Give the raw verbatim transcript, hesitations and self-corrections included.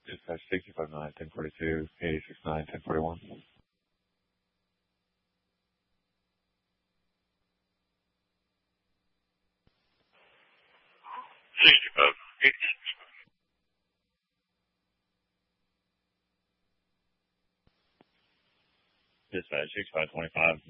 Dispatch sixty-five nine, ten forty-two, eighty-six nine, ten forty-one. sixty-five, eighty-six. Dispatch sixty-five twenty-five,